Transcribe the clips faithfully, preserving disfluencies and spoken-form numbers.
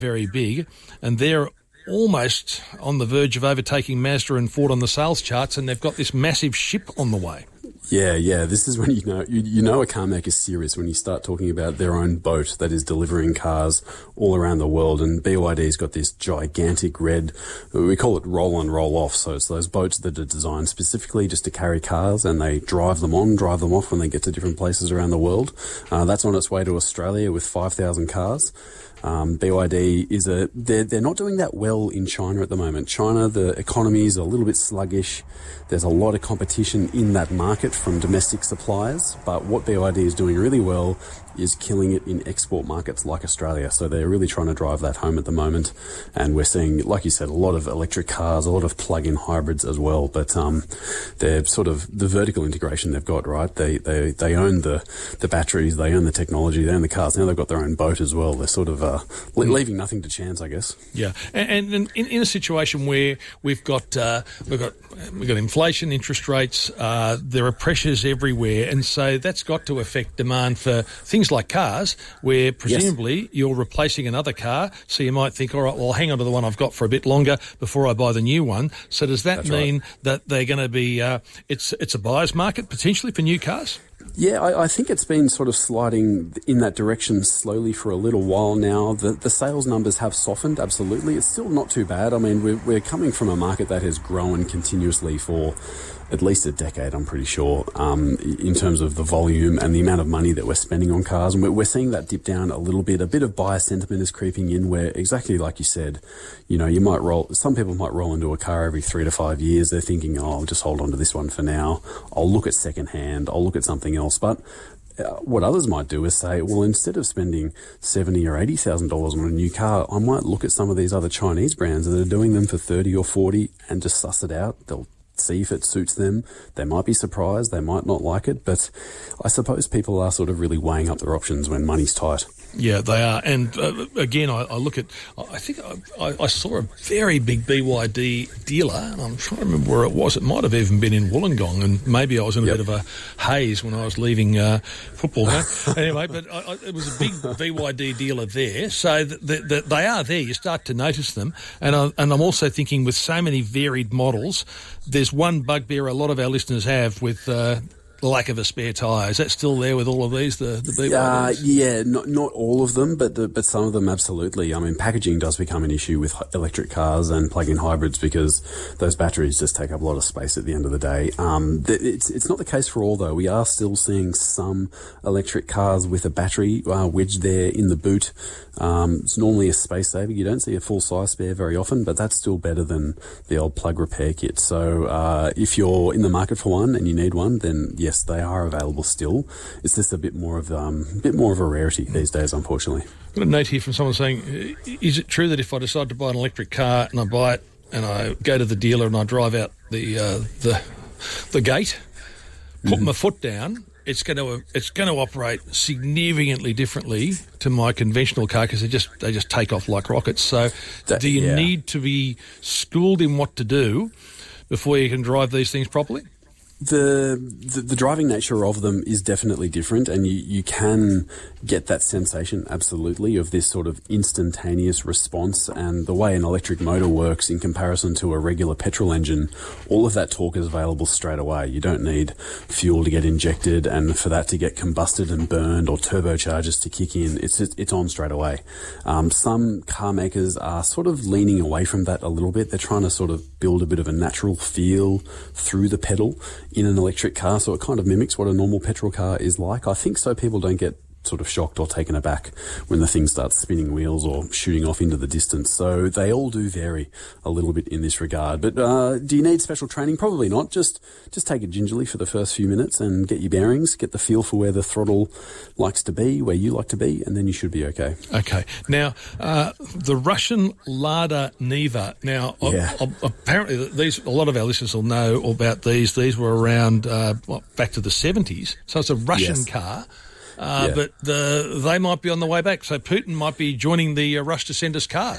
very big, and they're almost on the verge of overtaking Mazda and Ford on the sales charts, and they've got this massive ship on the way. Yeah, yeah. This is when you know you, you know a car maker is serious when you start talking about their own boat that is delivering cars all around the world. And B Y D's got this gigantic red, we call it roll on, roll off. So it's those boats that are designed specifically just to carry cars, and they drive them on, drive them off when they get to different places around the world. Uh, that's on its way to Australia with five thousand cars. Um, B Y D is a, they're, they're not doing that well in China at the moment. China, the economy is a little bit sluggish. There's a lot of competition in that market from domestic suppliers, but what B Y D is doing really well is killing it in export markets like Australia. So they're really trying to drive that home at the moment. And we're seeing, like you said, a lot of electric cars, a lot of plug-in hybrids as well. But um, they're sort of the vertical integration they've got, right? They they they own the, the batteries, they own the technology, they own the cars. Now they've got their own boat as well. They're sort of uh, leaving nothing to chance, I guess. Yeah, and, and in, in a situation where we've got uh, we've got we've got inflation, interest rates, uh, there are pressures everywhere, and so that's got to affect demand for things like cars, where presumably yes. you're replacing another car, so you might think, all right, well, I'll hang on to the one I've got for a bit longer before I buy the new one. So does that That's mean right. that they're going to be, uh, it's it's a buyer's market potentially for new cars? Yeah, I, I think it's been sort of sliding in that direction slowly for a little while now. The, the sales numbers have softened, absolutely. It's still not too bad. I mean, we're, we're coming from a market that has grown continuously for at least a decade, I'm pretty sure, um, in terms of the volume and the amount of money that we're spending on cars. And we're, we're seeing that dip down a little bit. A bit of buyer sentiment is creeping in where, exactly like you said, you know, you might roll, some people might roll into a car every three to five years. They're thinking, oh, I'll just hold on to this one for now. I'll look at second hand. I'll look at something else. But uh, what others might do is say, well, instead of spending seventy or eighty thousand dollars on a new car, I might look at some of these other Chinese brands that are doing them for thirty or forty and just suss it out. They'll see if it suits them. They might be surprised. They might not like it. But I suppose people are sort of really weighing up their options when money's tight. Yeah, they are. And uh, again, I, I look at, I think I, I saw a very big B Y D dealer, and I'm trying to remember where it was. It might have even been in Wollongong, and maybe I was in a yep. bit of a haze when I was leaving uh, football. Anyway, but I, I, it was a big B Y D dealer there. So the, the, the, they are there. You start to notice them. And, I, and I'm also thinking with so many varied models, there's one bugbear a lot of our listeners have with uh, the lack of a spare tyre. Is that still there with all of these, the, the B Y Ds? Uh, yeah, not not all of them, but the, but some of them absolutely. I mean, packaging does become an issue with electric cars and plug-in hybrids because those batteries just take up a lot of space at the end of the day. Um, it's it's not the case for all, though. We are still seeing some electric cars with a battery uh, wedged there in the boot. Um, it's normally a space saver. You don't see a full-size spare very often, but that's still better than the old plug repair kit. So uh, if you're in the market for one and you need one, then yeah, yes, they are available still. It's just a bit more of um, a bit more of a rarity these days, unfortunately. I've got a note here from someone saying, is it true that if I decide to buy an electric car and I buy it and I go to the dealer and I drive out the uh, the the gate, put mm-hmm. my foot down, it's going to it's going to operate significantly differently to my conventional car because they just they just take off like rockets. So, that, do you yeah. need to be schooled in what to do before you can drive these things properly? The, the the driving nature of them is definitely different, and you, you can get that sensation, absolutely, of this sort of instantaneous response. And the way an electric motor works in comparison to a regular petrol engine, all of that torque is available straight away. You don't need fuel to get injected and for that to get combusted and burned or turbochargers to kick in. It's it's on straight away. Um, some car makers are sort of leaning away from that a little bit. They're trying to sort of build a bit of a natural feel through the pedal in an electric car, so it kind of mimics what a normal petrol car is like. I think so people don't get sort of shocked or taken aback when the thing starts spinning wheels or shooting off into the distance. So they all do vary a little bit in this regard. But uh, do you need special training? Probably not. Just just take it gingerly for the first few minutes and get your bearings, get the feel for where the throttle likes to be, where you like to be, and then you should be okay. Okay. Now, uh, the Russian Lada Niva. Now, yeah. uh, apparently these a lot of our listeners will know about these. These were around uh, well, back to the seventies. So it's a Russian yes. car. Uh, yeah. But the, they might be on the way back. So Putin might be joining the uh, rush to send us cars.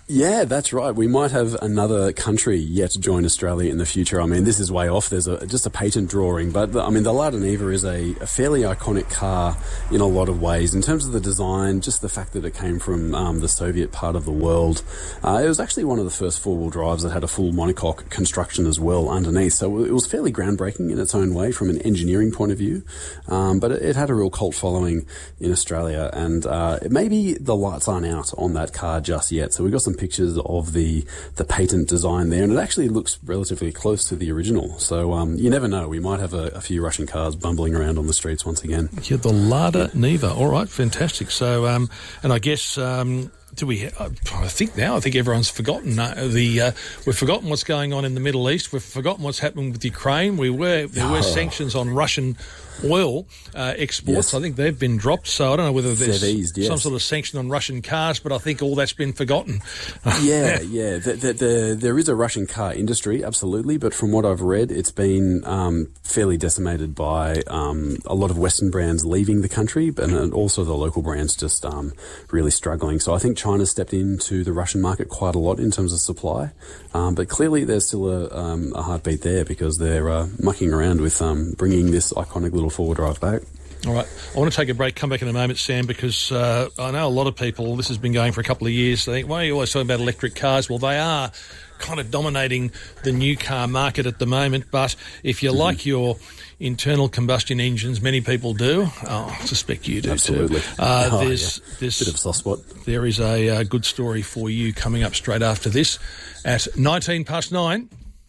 Yeah, that's right. We might have another country yet to join Australia in the future. I mean, this is way off. There's a, just a patent drawing. But, the, I mean, the Lada Niva is a, a fairly iconic car in a lot of ways. In terms of the design, just the fact that it came from um, the Soviet part of the world. Uh, it was actually one of the first four-wheel drives that had a full monocoque construction as well underneath. So it was fairly groundbreaking in its own way from an engineering point of view. Um, but it, it had a real cult following in Australia. And uh, maybe the lights aren't out on that car just yet. So we've got some pictures of the the patent design there, and it actually looks relatively close to the original. So um, you never know. We might have a, a few Russian cars bumbling around on the streets once again. Yeah, the Lada Niva. All right, fantastic. So, um, and I guess... Um Do we? I think now. I think everyone's forgotten uh, the. Uh, we've forgotten what's going on in the Middle East. We've forgotten what's happening with Ukraine. We were there were oh. sanctions on Russian oil uh, exports. Yes. I think they've been dropped. So I don't know whether there's eased, yes. some sort of sanction on Russian cars, but I think all that's been forgotten. yeah, yeah. The, the, the, there is a Russian car industry, absolutely, but from what I've read, it's been um, fairly decimated by um, a lot of Western brands leaving the country, and also the local brands just um, really struggling. So I think China stepped into the Russian market quite a lot in terms of supply, um, but clearly there's still a, um, a heartbeat there because they're uh, mucking around with um, bringing this iconic little four-wheel drive back. All right. I want to take a break, come back in a moment, Sam, because uh, I know a lot of people, this has been going for a couple of years, they think, why are you always talking about electric cars? Well, they are kind of dominating the new car market at the moment, but if you mm. like your internal combustion engines, many people do. Oh, I suspect you do Absolutely. too. Uh, oh, there's, yeah. there's, Bit of a soft spot. There is a, a good story for you coming up straight after this at nineteen past nine.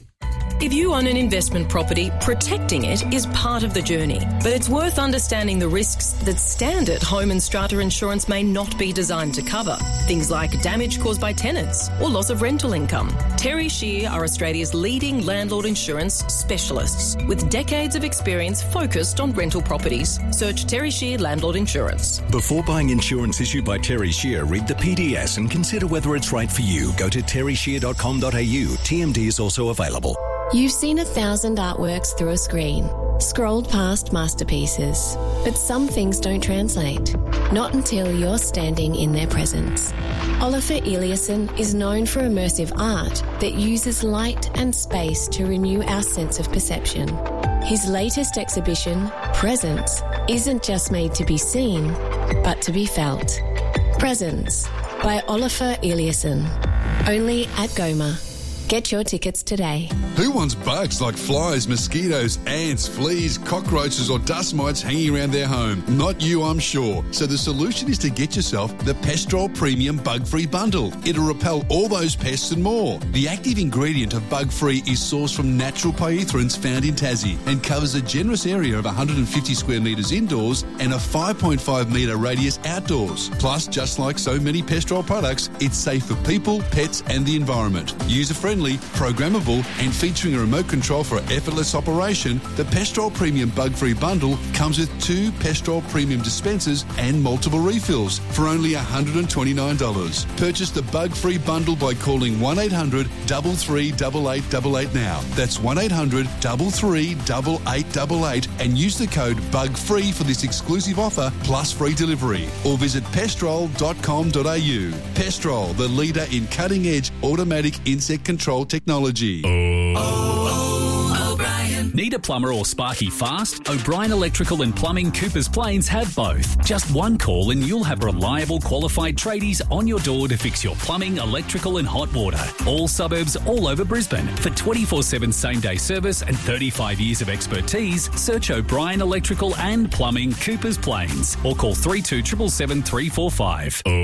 If you own an investment property, protecting it is part of the journey. But it's worth understanding the risks that standard home and strata insurance may not be designed to cover. Things like damage caused by tenants or loss of rental income. Terry Shear are Australia's leading landlord insurance specialists with decades of experience focused on rental properties. Search Terry Shear Landlord Insurance. Before buying insurance issued by Terry Shear, read the P D S and consider whether it's right for you. Go to terry shear dot com dot a u. T M D is also available. You've seen a thousand artworks through a screen, scrolled past masterpieces, but some things don't translate, not until you're standing in their presence. Oliver Eliasson is known for immersive art that uses light and space to renew our sense of perception. His latest exhibition, Presence, isn't just made to be seen, but to be felt. Presence by Oliver Eliasson, only at Goma. Get your tickets today. Who wants bugs like flies, mosquitoes, ants, fleas, cockroaches or dust mites hanging around their home? Not you, I'm sure. So the solution is to get yourself the Pestrol Premium Bug-Free Bundle. It'll repel all those pests and more. The active ingredient of Bug-Free is sourced from natural pyrethrins found in Tassie and covers a generous area of one hundred fifty square metres indoors and a five point five metre radius outdoors. Plus, just like so many Pestrol products, it's safe for people, pets and the environment. User-friendly, programmable and featuring a remote control for effortless operation, the Pestrol Premium Bug-Free Bundle comes with two Pestrol Premium dispensers and multiple refills for only one hundred twenty-nine dollars. Purchase the Bug-Free Bundle by calling one eight hundred, three three eight, eight eight eight now. That's one eight hundred, three three eight, eight eight eight and use the code BUGFREE for this exclusive offer plus free delivery. Or visit pestrol dot com dot a u. Pestrol, the leader in cutting-edge automatic insect control technology. Oh, oh, O'Brien. Need a plumber or sparky fast? O'Brien Electrical and Plumbing Coopers Plains have both. Just one call and you'll have reliable qualified tradies on your door to fix your plumbing, electrical and hot water. All suburbs all over Brisbane. For twenty-four seven same-day service and thirty-five years of expertise, search O'Brien Electrical and Plumbing Coopers Plains or call three two seven seven, three four five. Oh,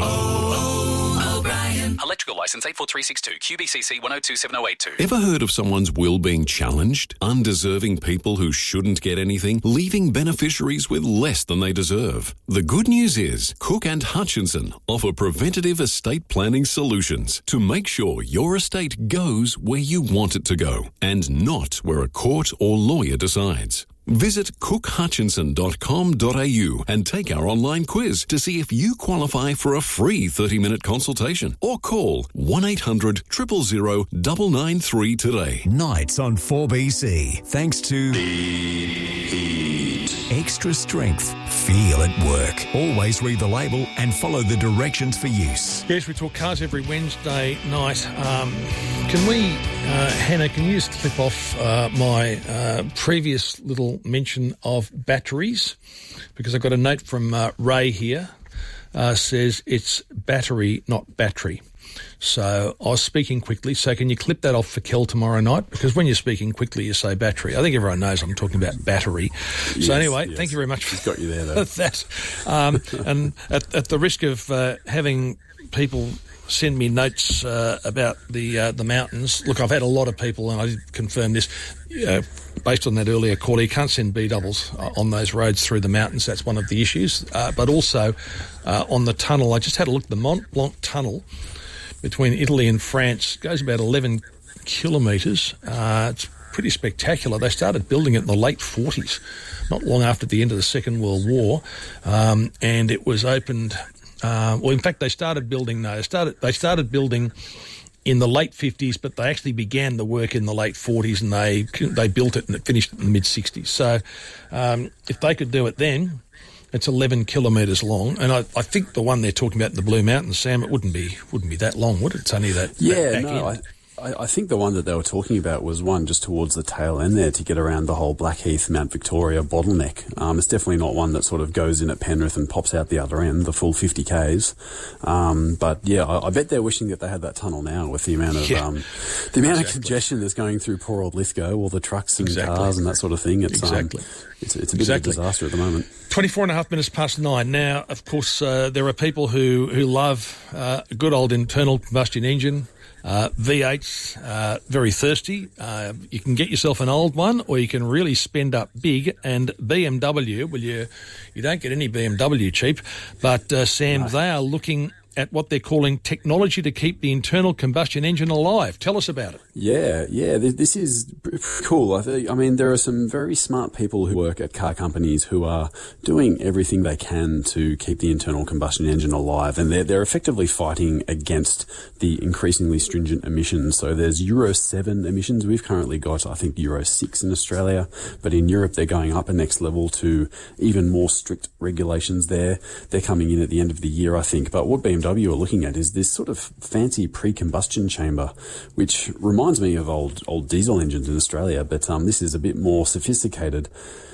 oh, O'Brien. Electrical licence eight four three six two, Q B C C one oh two seven oh eight two. Ever heard of someone's will being challenged? Undeserving people who shouldn't get anything, leaving beneficiaries with less than they deserve. The good news is Cook and Hutchinson offer preventative estate planning solutions to make sure your estate goes where you want it to go and not where a court or lawyer decides. Visit cook hutchinson dot com dot a u and take our online quiz to see if you qualify for a free thirty-minute consultation or call one eight hundred, zero zero zero, nine nine three today. Nights on four B C, thanks to Heat. extra strength. Feel at work. Always read the label and follow the directions for use. Yes, we talk cars every Wednesday night. Um, can we, uh, Hannah, can you just clip off uh, my uh, previous little mention of batteries? Because I've got a note from uh, Ray here. Uh, says it's battery, not battery. So I was speaking quickly, so can you clip that off for Kel tomorrow night? Because when you're speaking quickly, you say battery. I think everyone knows I'm talking about battery. Yes, so anyway, yes. Thank you very much She's for got you there, though. that. Um, and at, at the risk of uh, having people send me notes uh, about the uh, the mountains, look, I've had a lot of people, and I did confirm this, uh, based on that earlier call, you can't send B doubles on those roads through the mountains. That's one of the issues. Uh, but also uh, on the tunnel, I just had a look at the Mont Blanc tunnel between Italy and France. It goes about eleven kilometres. Uh, it's pretty spectacular. They started building it in the late forties, not long after the end of the Second World War, um, and it was opened. Uh, well, in fact, they started building. No, they started. They started building in the late fifties, but they actually began the work in the late forties, and they they built it and it finished in the mid sixties. So, um, if they could do it then, it's eleven kilometres long, and I, I think the one they're talking about in the Blue Mountains, Sam, it wouldn't be wouldn't be that long, would it? It's only that. Yeah, that back no, end. I, I, I think the one that they were talking about was one just towards the tail end there to get around the whole Blackheath, Mount Victoria bottleneck. Um, it's definitely not one that sort of goes in at Penrith and pops out the other end, the full fifty kays. Um, but yeah, I, I bet they're wishing that they had that tunnel now with the amount of yeah. um, the amount exactly. of congestion that's going through poor old Lithgow, all the trucks and exactly. cars and that sort of thing. It's exactly. Um, it's, it's a bit exactly. of a disaster at the moment. twenty-four and a half minutes past nine. Now, of course, uh, there are people who, who love uh, a good old internal combustion engine. Uh, V eights, uh, very thirsty. Uh, you can get yourself an old one, or you can really spend up big. And B M W, well, you you don't get any B M W cheap, but uh, Sam, no. they are looking at what they're calling technology to keep the internal combustion engine alive. Tell us about it. Yeah, yeah, this is cool. I think, I mean, there are some very smart people who work at car companies who are doing everything they can to keep the internal combustion engine alive, and they're, they're effectively fighting against the increasingly stringent emissions. So there's Euro seven emissions. We've currently got, I think, Euro six in Australia, but in Europe they're going up a next level to even more strict regulations there. They're coming in at the end of the year, I think. But what B M W are looking at is this sort of fancy pre-combustion chamber, which reminds me of old old diesel engines in Australia, but um, this is a bit more sophisticated.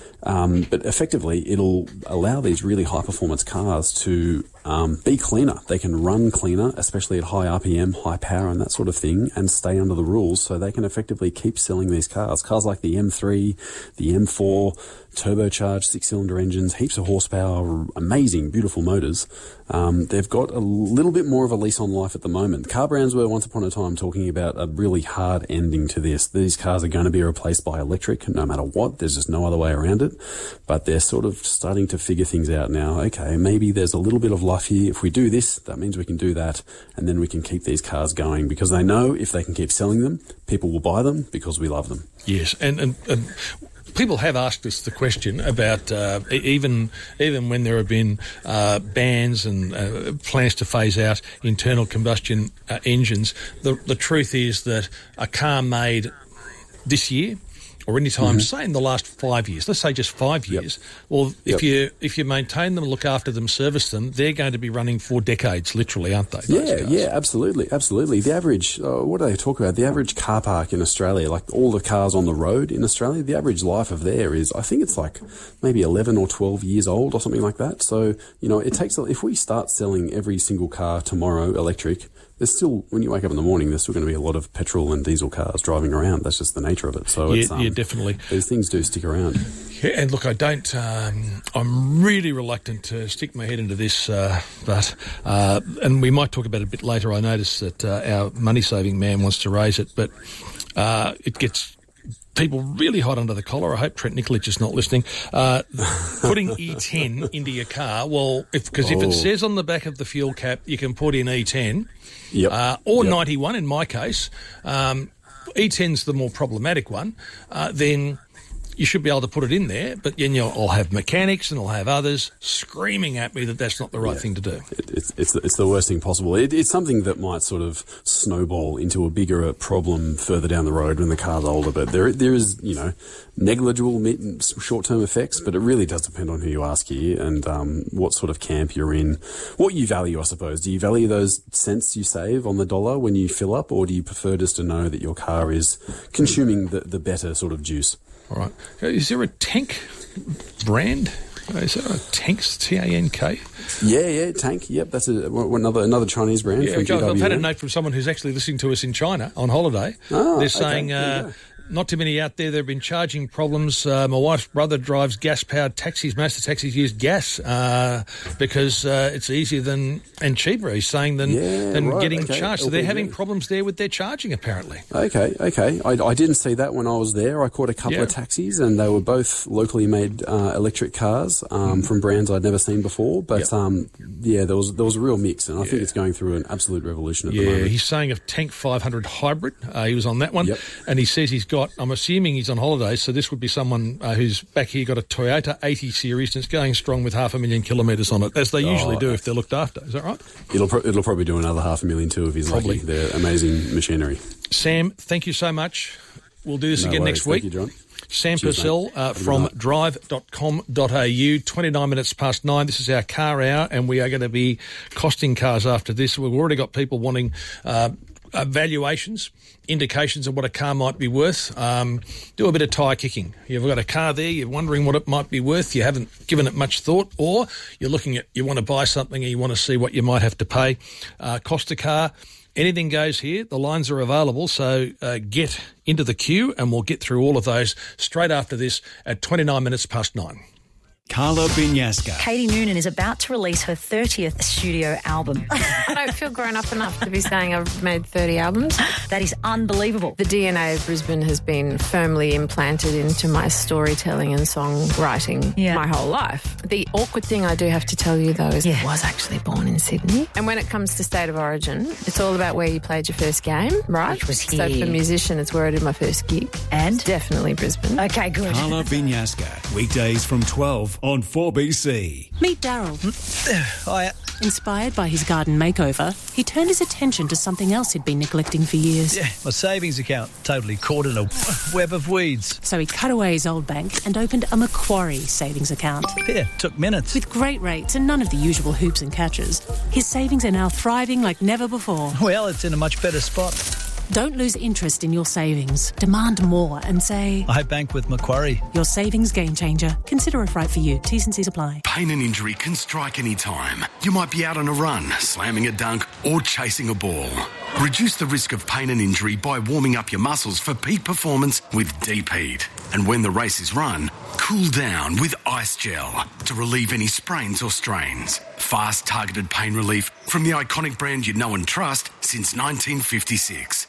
Um, but effectively, it'll allow these really high-performance cars to um, be cleaner. They can run cleaner, especially at high R P M, high power and that sort of thing, and stay under the rules, so they can effectively keep selling these cars. Cars like the M three, the M four, turbocharged six-cylinder engines, heaps of horsepower, amazing, beautiful motors. Um, they've got a little bit more of a lease on life at the moment. Car brands were once upon a time talking about a really hard ending to this. These cars are going to be replaced by electric no matter what. There's just no other way around it. But they're sort of starting to figure things out now. Okay, maybe there's a little bit of life here. If we do this, that means we can do that, and then we can keep these cars going, because they know if they can keep selling them, people will buy them because we love them. Yes, and... and, and people have asked us the question about uh, even even when there have been uh, bans and uh, plans to phase out internal combustion uh, engines. The the truth is that a car made this year, or any time, mm-hmm. say in the last five years, let's say just five years, yep. well, if yep. you if you maintain them, look after them, service them, they're going to be running for decades, literally, aren't they? Yeah, yeah, absolutely, absolutely. The average, uh, what do they talk about? The average car park in Australia, like all the cars on the road in Australia, the average life of there is, I think it's like maybe eleven or twelve years old or something like that. So, you know, it takes, if we start selling every single car tomorrow electric, there's still, when you wake up in the morning, there's still going to be a lot of petrol and diesel cars driving around. That's just the nature of it. So yeah, it's, um, yeah, definitely. These things do stick around. Yeah, and look, I don't, um, I'm really reluctant to stick my head into this, uh, but, uh, and we might talk about it a bit later. I noticed that uh, our money-saving man wants to raise it, but uh, it gets people really hot under the collar. I hope Trent Nikolic is not listening. Uh, putting E ten into your car, well, because if, if it says on the back of the fuel cap you can put in E ten, yep. uh, or yep. ninety-one in my case, um, E ten's the more problematic one, uh, then you should be able to put it in there, but then you'll, I'll have mechanics and I'll have others screaming at me that that's not the right yeah. thing to do. It, it's it's the, it's the worst thing possible. It, it's something that might sort of snowball into a bigger problem further down the road when the car's older. But there there is, you know, negligible mid- short-term effects, but it really does depend on who you ask here and um, what sort of camp you're in. What you value, I suppose. Do you value those cents you save on the dollar when you fill up, or do you prefer just to know that your car is consuming the, the better sort of juice? All right. Is there a tank brand? Is there a Tanks, T A N K? Yeah, yeah, Tank. Yep, that's a, another another Chinese brand. Yeah, from G W M. I've had a note from someone who's actually listening to us in China on holiday. Ah, They're okay. saying... Uh, yeah. Not too many out there. There have been charging problems. Uh, my wife's brother drives gas-powered taxis. Most of the taxis use gas uh, because uh, it's easier than and cheaper, he's saying, than, yeah, than right, getting okay. charged. So L P G. they're having problems there with their charging, apparently. Okay, okay. I, I didn't see that when I was there. I caught a couple Yeah. of taxis, and they were both locally made uh, electric cars um, Mm. from brands I'd never seen before. But Yep. um, yeah, there was there was a real mix, and I think Yeah. it's going through an absolute revolution at the Yeah, moment. he's saying a Tank five hundred hybrid. Uh, he was on that one. Yep. And he says he's got, I'm assuming he's on holiday, so this would be someone uh, who's back here, got a Toyota eighty series, and it's going strong with half a million kilometres on it, as they usually Oh, do if they're looked after. Is that right? It'll pro- it'll probably do another half a million too if he's Probably. lucky. They're amazing machinery. Sam, thank you so much. We'll do this No again worries. next week. Thank you, John. Sam Cheers, Purcell mate. uh, Have a good from night. drive dot com dot a u, twenty-nine minutes past nine. This is our car hour, and we are going to be costing cars after this. We've already got people wanting uh, uh, valuations, indications of what a car might be worth. Um, do a bit of tyre kicking. You've got a car there, you're wondering what it might be worth, you haven't given it much thought, or you're looking at, you want to buy something and you want to see what you might have to pay. Uh, cost a car. Anything goes here. The lines are available, so uh, get into the queue and we'll get through all of those straight after this at twenty-nine minutes past nine. Carla Binyaska. Katie Noonan is about to release her thirtieth studio album. I don't feel grown up enough to be saying I've made thirty albums. That is unbelievable. The D N A of Brisbane has been firmly implanted into my storytelling and songwriting Yeah. my whole life. The awkward thing I do have to tell you, though, is Yeah. I was actually born in Sydney. And when it comes to State of Origin, it's all about where you played your first game, right? Which was So here. for musician, it's where I did my first gig. And? Definitely Brisbane. Okay, good. Carla Binyaska. Weekdays from twelve on four B C. Meet Daryl. Hiya. Inspired by his garden makeover, he turned his attention to something else he'd been neglecting for years. Yeah, my savings account totally caught in a web of weeds. So he cut away his old bank and opened a Macquarie savings account. Yeah, took minutes. With great rates and none of the usual hoops and catches, his savings are now thriving like never before. Well, it's in a much better spot. Don't lose interest in your savings. Demand more and say, I bank with Macquarie. your savings game changer. Consider if right for you. T's and C's apply. Pain and injury can strike any time. You might be out on a run, slamming a dunk, or chasing a ball. Reduce the risk of pain and injury by warming up your muscles for peak performance with Deep Heat. And when the race is run, cool down with Ice Gel to relieve any sprains or strains. Fast, targeted pain relief from the iconic brand you know and trust since nineteen fifty-six.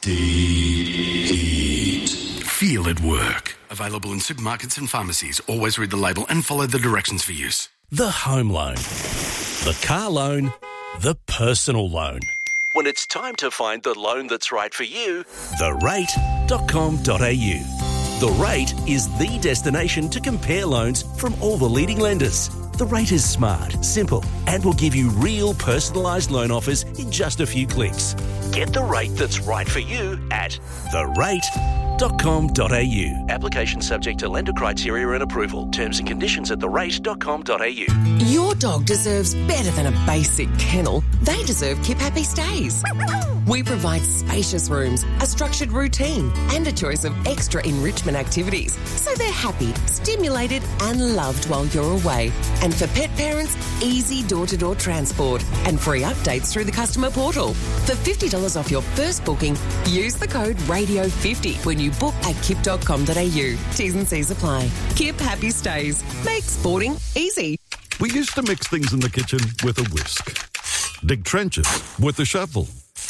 Deep Heat. Feel it work. Available in supermarkets and pharmacies. Always read the label and follow the directions for use. The home loan, the car loan, the personal loan. When it's time to find the loan that's right for you, the rate dot com dot a u. The Rate is the destination to compare loans from all the leading lenders. The Rate is smart, simple, and will give you real personalised loan offers in just a few clicks. Get the rate that's right for you at the rate dot com dot a u. Application subject to lender criteria and approval. Terms and conditions at the rate dot com dot a u. Your dog deserves better than a basic kennel. They deserve Kip Happy Stays. We provide spacious rooms, a structured routine, and a choice of extra enrichment activities, so they're happy, stimulated, and loved while you're away. And for pet parents, easy door-to-door transport and free updates through the customer portal. For fifty dollars off your first booking, use the code radio fifty when you book at kip dot com dot a u. T's and C's apply. Kip Happy Stays. Make sporting easy. We used to mix things in the kitchen with a whisk, dig trenches with a shovel,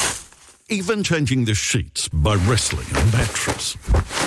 even changing the sheets by wrestling a mattress.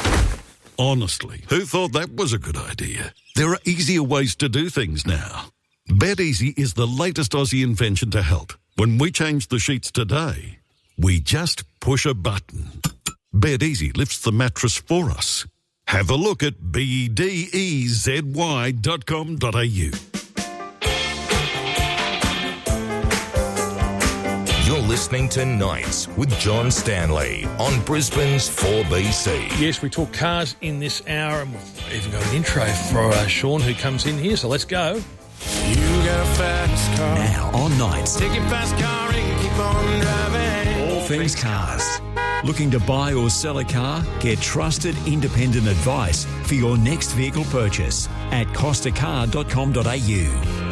Honestly, who thought that was a good idea? There are easier ways to do things now. BedEasy is the latest Aussie invention to help. When we change the sheets today, we just push a button. BedEasy lifts the mattress for us. Have a look at B E D E Z Y dot com dot a u. You're listening to Nights with John Stanley on Brisbane's four B C. Yes, we talk cars in this hour, and we've even got an intro for uh, Sean, who comes in here, so let's go. You got a fast car. Now on Nights. Take your fast car and keep on driving. All things cars. Looking to buy or sell a car? Get trusted independent advice for your next vehicle purchase at costa car dot com dot a u.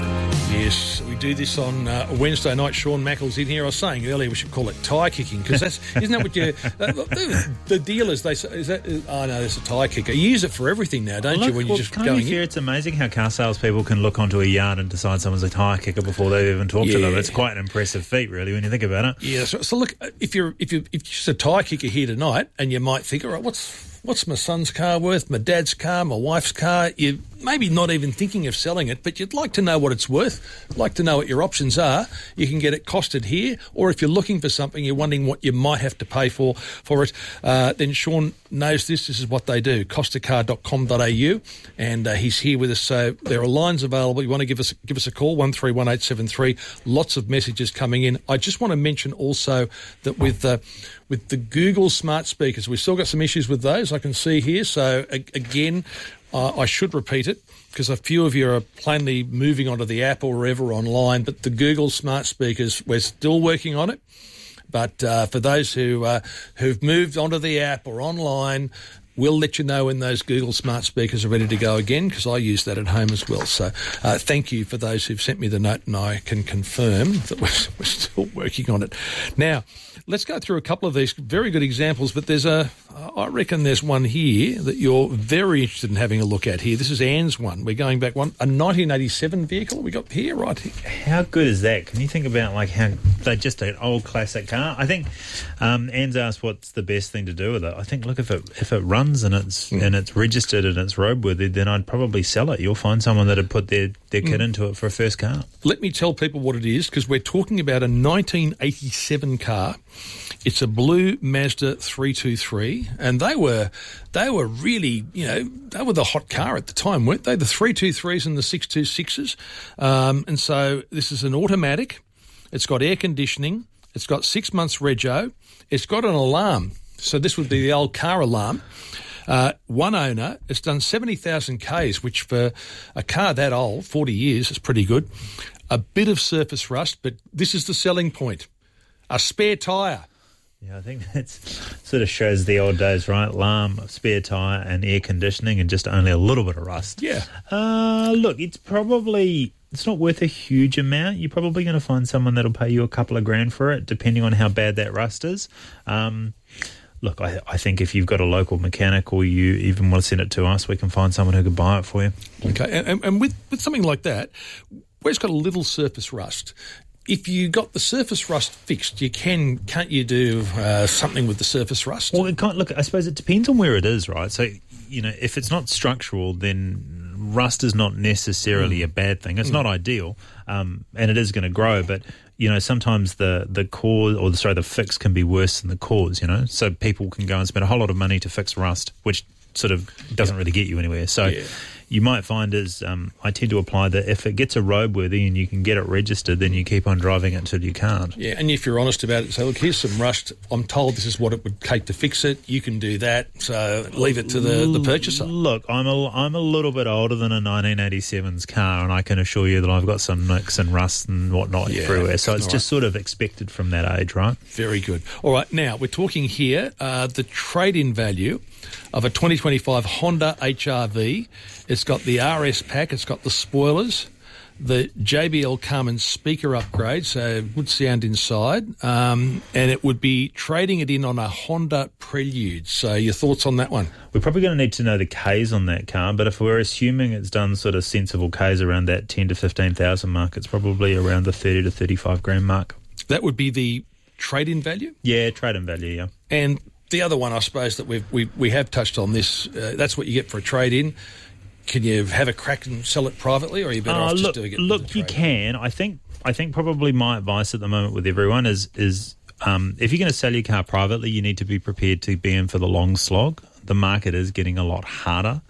Yes, we do this on uh, Wednesday night. Sean Mackle's in here. I was saying earlier we should call it tyre kicking, because that's isn't that what you uh, the, the dealers they say is that oh no, that's a tyre kicker. You use it for everything now, don't Look, you? When well, you're just can going I be fair, in? it's amazing how car salespeople can look onto a yard and decide someone's a tyre kicker before they've even talked Yeah. to them. It's quite an impressive feat, really, when you think about it. Yeah. So, so look, if you're if you if you're just a tyre kicker here tonight, and you might think, all right, what's what's my son's car worth? My dad's car, my wife's car. You maybe not even thinking of selling it, but you'd like to know what it's worth. Like to know what your options are. You can get it costed here, or if you're looking for something, you're wondering what you might have to pay for for it. Uh, then Sean knows this. This is what they do. costa car dot com dot a u, and uh, he's here with us. So there are lines available. You want to give us give us a call, one three one eight seven three. Lots of messages coming in. I just want to mention also that with uh, with the Google smart speakers, we've still got some issues with those. I can see here. So a- again. Uh, I should repeat it because a few of you are plainly moving onto the app or wherever online, but the Google smart speakers, we're still working on it. But uh, for those who, uh, who've moved onto the app or online, we'll let you know when those Google smart speakers are ready to go again, because I use that at home as well. So uh, thank you for those who've sent me the note, and I can confirm that we're, we're still working on it. Now, let's go through a couple of these very good examples, but there's a, I reckon there's one here that you're very interested in having a look at here. This is Anne's one. We're going back one, a nineteen eighty-seven vehicle we got here, right here. How good is that? Can you think about like how they're just an old classic car? I think um, Anne's asked what's the best thing to do with it. I think look if it if it runs and it's mm. and it's registered and it's roadworthy, then I'd probably sell it. You'll find someone that'd put their their kid mm. into it for a first car. Let me tell people what it is, because we're talking about a nineteen eighty-seven car. It's a blue Mazda three twenty-three, and they were they were really, you know, they were the hot car at the time, weren't they? The three twenty-threes and the six twenty-sixes. Um, and so this is an automatic. It's got air conditioning. It's got six months rego. It's got an alarm. So this would be the old car alarm. Uh, one owner. It's done seventy thousand kays, which for a car that old, forty years, is pretty good. A bit of surface rust, but this is the selling point. A spare tyre. Yeah, I think that sort of shows the old days, right? Alarm, spare tyre and air conditioning and just only a little bit of rust. Yeah. Uh, look, it's probably, it's not worth a huge amount. You're probably going to find someone that'll pay you a couple of grand for it, depending on how bad that rust is. Um, look, I, I think if you've got a local mechanic or you even want to send it to us, we can find someone who can buy it for you. Okay, and, and with, with something like that, where it's got a little surface rust, if you got the surface rust fixed, you can, can't you do uh, something with the surface rust? Well, it can't, look, I suppose it depends on where it is, right? So, you know, if it's not structural, then rust is not necessarily mm. a bad thing. It's mm. not ideal, um, and it is going to grow, but, you know, sometimes the, the cause, or the, sorry, the fix can be worse than the cause, you know? So people can go and spend a whole lot of money to fix rust, which sort of doesn't yeah. really get you anywhere. So yeah. you might find is um, I tend to apply that if it gets a roadworthy and you can get it registered, then you keep on driving it until you can't. Yeah, and if you're honest about it, say, look, here's some rust. I'm told this is what it would take to fix it. You can do that. So leave it to the, the purchaser. Look, I'm a, I'm a little bit older than a nineteen eighty-seven's car, and I can assure you that I've got some nicks and rust and whatnot yeah, everywhere. So it's just right. sort of expected from that age, right? Very good. All right, now we're talking here uh, the trade-in value of a twenty twenty-five Honda H R V. It's got the R S pack, it's got the spoilers, the J B L Carmen speaker upgrade, so good sound inside, um, and it would be trading it in on a Honda Prelude. So your thoughts on that one? We're probably going to need to know the Ks on that car, but if we're assuming it's done sort of sensible Ks around that ten to fifteen thousand mark, it's probably around the thirty to thirty-five grand mark. That would be the trade-in value? Yeah, trade-in value, yeah. And the other one, I suppose, that we've, we we have touched on this, uh, that's what you get for a trade-in. Can you have a crack and sell it privately, or are you better uh, off look, just doing it? Look, you can. I think I think probably my advice at the moment with everyone is is um, if you're going to sell your car privately, you need to be prepared to be in for the long slog. The market is getting a lot harder.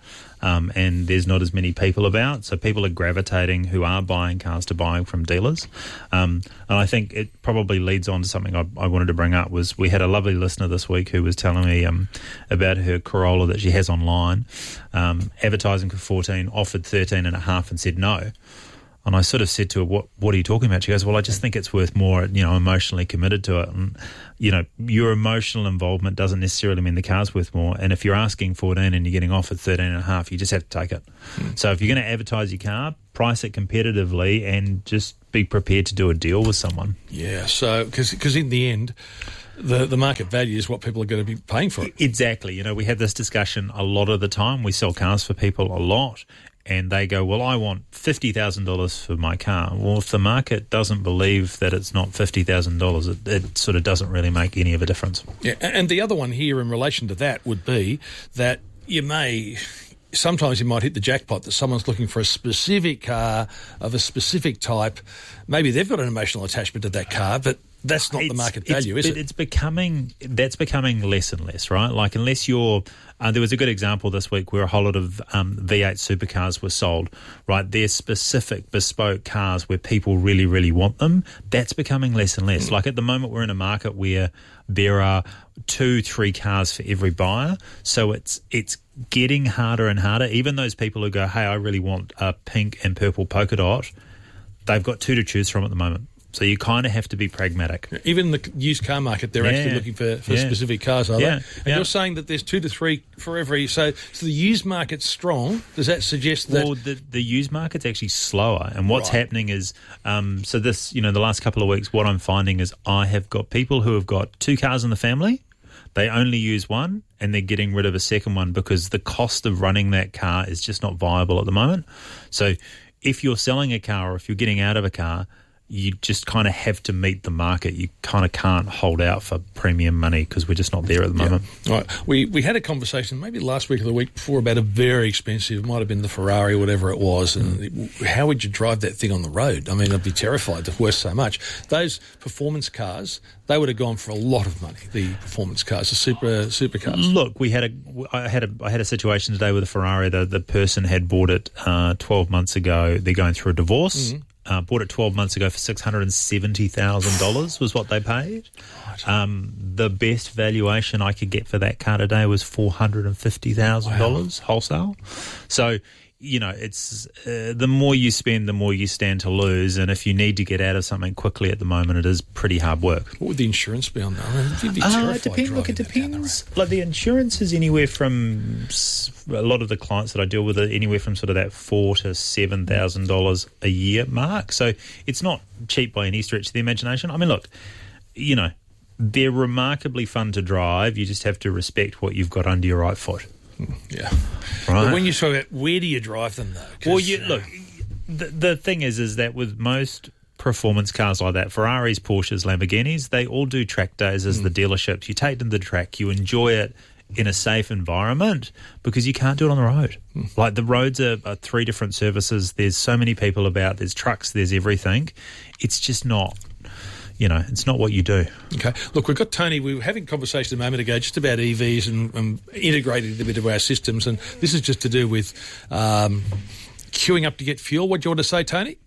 um, and there's not as many people about, so people are gravitating who are buying cars to buying from dealers. Um, and I think it probably leads on to something I, I wanted to bring up. Was we had a lovely listener this week who was telling me um, about her Corolla that she has online, um, advertising for fourteen, offered thirteen and a half, and said no. And I sort of said to her, what what are you talking about? She goes, well, I just think it's worth more, you know, emotionally committed to it. And, you know, your emotional involvement doesn't necessarily mean the car's worth more. And if you're asking fourteen and you're getting offered thirteen and a half, you just have to take it. Mm. So if you're going to advertise your car, price it competitively and just be prepared to do a deal with someone. Yeah, so because in the end, the the market value is what people are going to be paying for it. Exactly. You know, we have this discussion a lot of the time. We sell cars for people a lot. And they go, well, I want fifty thousand dollars for my car. Well, if the market doesn't believe that it's not fifty thousand dollars, it, it sort of doesn't really make any of a difference. Yeah, and the other one here in relation to that would be that you may... Sometimes you might hit the jackpot that someone's looking for a specific car of a specific type. Maybe they've got an emotional attachment to that car, but that's not it's, the market value, is it? It's becoming, that's becoming less and less, right? Like unless you're, uh, there was a good example this week where a whole lot of um, V eight supercars were sold, right? They're specific, bespoke cars where people really, really want them. That's becoming less and less. Mm. Like at the moment we're in a market where there are two, three cars for every buyer. So it's it's getting harder and harder. Even those people who go, hey, I really want a pink and purple polka dot, they've got two to choose from at the moment. So you kind of have to be pragmatic. Even in the used car market, they're yeah. actually looking for, for yeah. specific cars, are yeah. they? And yeah. you're saying that there's two to three for every... So, so the used market's strong. Does that suggest that... Well, the, the used market's actually slower. And what's right. happening is... Um, so this, you know, the last couple of weeks, what I'm finding is I have got people who have got two cars in the family. They only use one and they're getting rid of a second one because the cost of running that car is just not viable at the moment. So if you're selling a car or if you're getting out of a car, you just kind of have to meet the market. You kind of can't hold out for premium money because we're just not there at the moment. Yeah. All right. We we had a conversation maybe last week or the week before about a very expensive, it might have been the Ferrari, whatever it was, and mm. how would you drive that thing on the road? I mean, I'd be terrified. It's worth so much. Those performance cars, they would have gone for a lot of money, the performance cars, the super supercars. Look, we had a, I had a, I had a situation today with a Ferrari. The, the person had bought it uh, twelve months ago. They're going through a divorce. Mm. Uh, bought it twelve months ago for six hundred seventy thousand dollars was what they paid. Right. Um, the best valuation I could get for that car today was four hundred fifty thousand dollars wow. wholesale. So, you know, it's uh, the more you spend, the more you stand to lose. And if you need to get out of something quickly at the moment, it is pretty hard work. What would the insurance be on that? I mean, you'd be uh, it depends. Look, it depends. Like the insurance is anywhere from a lot of the clients that I deal with are anywhere from sort of that four to seven thousand dollars a year mark. So it's not cheap by any stretch of the imagination. I mean, look, you know, they're remarkably fun to drive. You just have to respect what you've got under your right foot. Yeah, right. But when you talk about where do you drive them though? Well, you look. The, the thing is, is that with most performance cars like that, Ferraris, Porsches, Lamborghinis, they all do track days as mm. the dealerships. You take them to the track, you enjoy it in a safe environment because you can't do it on the road. Mm. Like the roads are, are three different services. There's so many people about. There's trucks. There's everything. It's just not. You know, it's not what you do. Okay. Look, we've got Tony. We were having a conversation a moment ago just about E Vs and, and integrating a bit of our systems, and this is just to do with um, queuing up to get fuel. What do you want to say, Tony?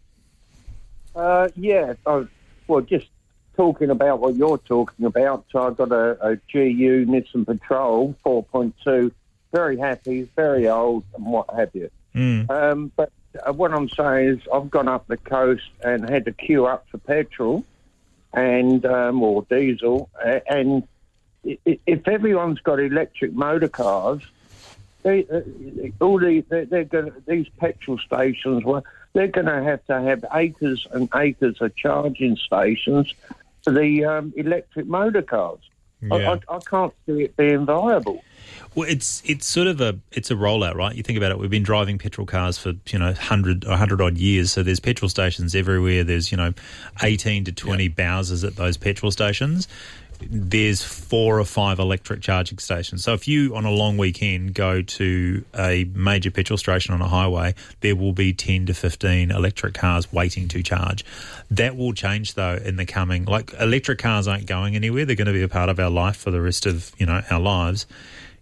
Uh, yeah. I, well, just talking about what you're talking about. So I've got a, a G U Nissan Patrol four point two. Very happy, very old, and what have you. Mm. Um, but what I'm saying is I've gone up the coast and had to queue up for petrol. And um, or diesel, and if everyone's got electric motor cars, they, uh, all the they're, they're going these petrol stations were they're going to have to have acres and acres of charging stations for the um, electric motor cars. Yeah. I, I, I can't see it being viable. Well, it's it's sort of a it's a rollout, right? You think about it. We've been driving petrol cars for you know hundred or hundred odd years. So there's petrol stations everywhere. There's you know eighteen to twenty yep. Bowsers at those petrol stations. There's four or five electric charging stations. So if you on a long weekend go to a major petrol station on a highway, there will be ten to fifteen electric cars waiting to charge. That will change though in the coming. Like electric cars aren't going anywhere. They're going to be a part of our life for the rest of you know our lives.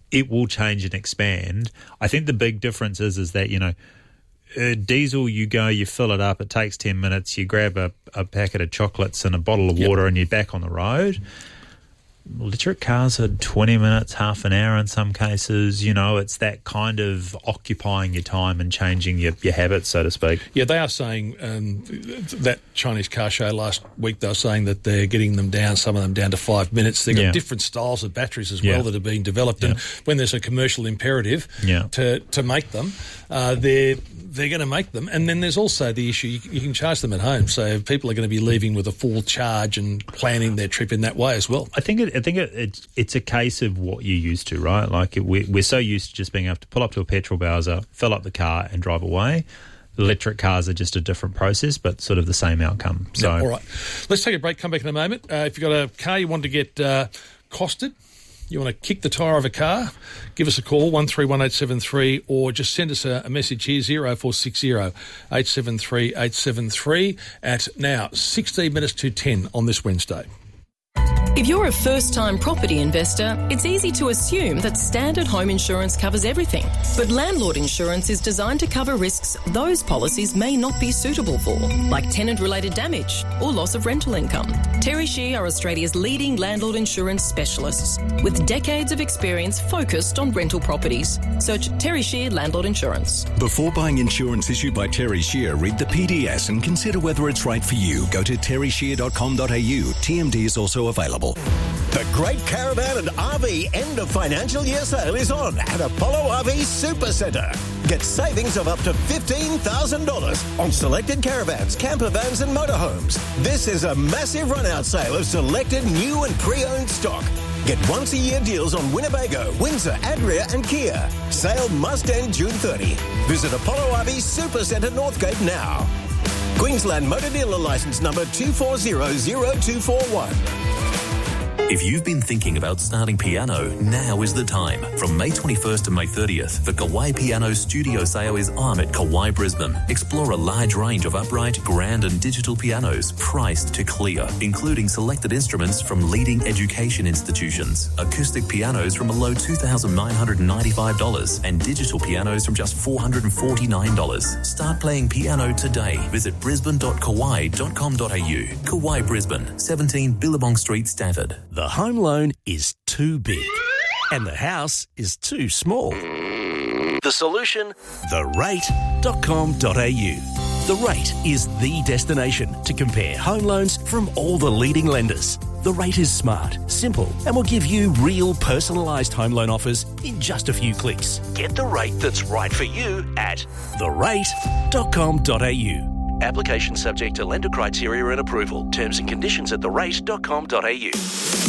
it will change and expand. I think the big difference is, is that, you know, uh, diesel, you go, you fill it up, it takes ten minutes, you grab a, a packet of chocolates and a bottle of water, yep. and you're back on the road. Electric cars are twenty minutes, half an hour in some cases. You know, it's that kind of occupying your time and changing your, your habits, so to speak. Yeah, they are saying, um, that Chinese car show last week, they were saying that they're getting them down, some of them down to five minutes. They've got yeah. different styles of batteries as well yeah. that are being developed. Yeah. And when there's a commercial imperative yeah. to, to make them, uh, they're... they're going to make them. And then there's also the issue, you, you can charge them at home. So people are going to be leaving with a full charge and planning their trip in that way as well. I think it, I think it, it's, it's a case of what you're used to, right? Like it, we're, we're so used to just being able to pull up to a petrol bowser, fill up the car and drive away. Electric cars are just a different process, but sort of the same outcome. So, yeah, all right. Let's take a break, come back in a moment. Uh, if you've got a car you want to get uh, costed, you want to kick the tyre of a car, give us a call, one three one eight seven three, or just send us a, a message here, zero four six zero eight seven three eight seven three, at now sixteen minutes to ten on this Wednesday. If you're a first-time property investor, it's easy to assume that standard home insurance covers everything. But landlord insurance is designed to cover risks those policies may not be suitable for, like tenant-related damage or loss of rental income. Terry Shear are Australia's leading landlord insurance specialists with decades of experience focused on rental properties. Search Terry Shear Landlord Insurance. Before buying insurance issued by Terry Shear, read the P D S and consider whether it's right for you. Go to terry shear dot com dot a u. T M D is also available. The Great Caravan and R V End of Financial Year Sale is on at Apollo R V Super Centre. Get savings of up to fifteen thousand dollars on selected caravans, camper vans and motorhomes. This is a massive run-out sale of selected new and pre-owned stock. Get once-a-year deals on Winnebago, Windsor, Adria and Kia. Sale must end June thirtieth. Visit Apollo R V Super Centre Northgate now. Queensland Motor Dealer Licence number two four zero zero two four one. If you've been thinking about starting piano, now is the time. From May twenty-first to May thirtieth, the Kauai Piano Studio Sale is on at Kauai Brisbane. Explore a large range of upright, grand and digital pianos priced to clear, including selected instruments from leading education institutions, acoustic pianos from a low two thousand nine hundred ninety-five dollars and digital pianos from just four hundred forty-nine dollars. Start playing piano today. Visit brisbane dot kauai dot com dot a u. Kauai Brisbane, seventeen Billabong Street, Stafford. The home loan is too big and the house is too small. The solution? the rate dot com dot a u. The Rate is the destination to compare home loans from all the leading lenders. The Rate is smart, simple, and will give you real personalised home loan offers in just a few clicks. Get the rate that's right for you at the rate dot com dot a u. Application subject to lender criteria and approval. Terms and conditions at the rate dot com dot a u.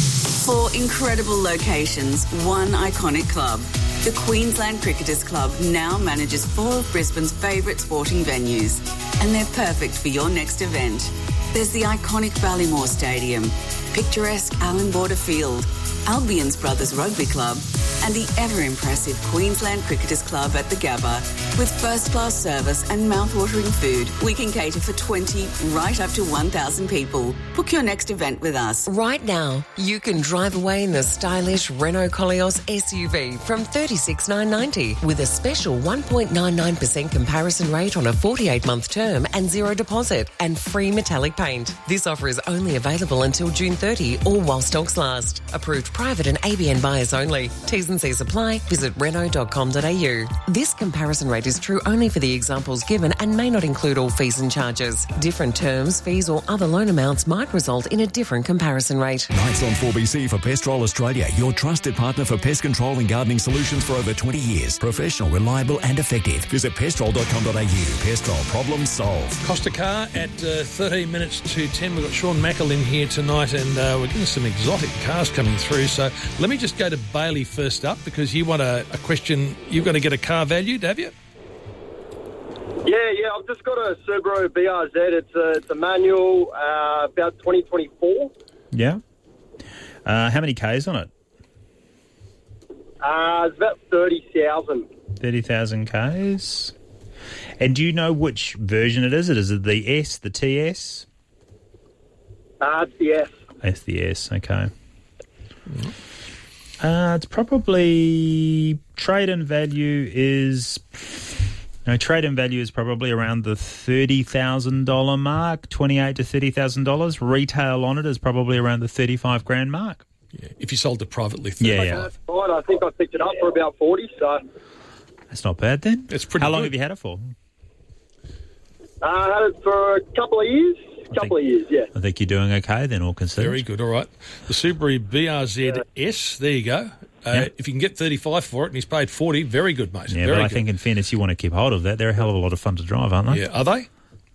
Four incredible locations, one iconic club. The Queensland Cricketers Club now manages four of Brisbane's favourite sporting venues, and they're perfect for your next event. There's the iconic Ballymore Stadium, picturesque Allan Border Field, Albion's Brothers Rugby Club, and the ever-impressive Queensland Cricketers Club at the Gabba. With first-class service and mouth-watering food, we can cater for twenty, right up to one thousand people. Book your next event with us. Right now, you can drive away in the stylish Renault Koleos S U V from thirty-six thousand nine hundred ninety with a special one point nine nine percent comparison rate on a forty-eight month term and zero deposit and free metallic paint. This offer is only available until June thirtieth or while stocks last. Approved private and A B N buyers only. T's and C's apply. Visit renault dot com dot a u. This comparison rate is true only for the examples given and may not include all fees and charges. Different terms, fees or other loan amounts might result in a different comparison rate. Nights on four B C for Pestrol Australia, your trusted partner for pest control and gardening solutions for over twenty years. Professional, reliable and effective. Visit pestrol dot com dot a u. Pestrol, problem solved. Costa Car at uh, thirteen minutes to ten. We've got Sean Mackel in here tonight and uh, we're getting some exotic cars coming through. So let me just go to Bailey first up because you want a, a question. You've got to get a car valued, have you? Yeah, yeah. I've just got a Subaru B R Z. It's a, it's a manual, uh, about twenty twenty-four. Yeah. Uh, how many Ks on it? Uh, it's about thirty thousand. thirty thousand Ks. And do you know which version it is? Is it the S, the T S? Uh, it's the S. It's the S, okay. Uh, it's probably trade-in value is... No, trade-in value is probably around the thirty thousand dollars mark, twenty-eight to thirty thousand dollars. Retail on it is probably around the thirty-five grand mark. Yeah, if you sold it privately. Yeah, yeah. That's fine. I think I picked it up for about forty, so... That's not bad then. It's pretty How long good. have you had it for? Uh, I had it for a couple of years. A couple of years, yeah. I think you're doing okay then, all considered. Very good, all right. The Subaru B R Z S, there you go. Uh, Yeah. If you can get thirty-five for it and he's paid forty, very good, mate. Yeah, very but I good. think in fairness you want to keep hold of that. They're a hell of a lot of fun to drive, aren't they? Yeah, are they?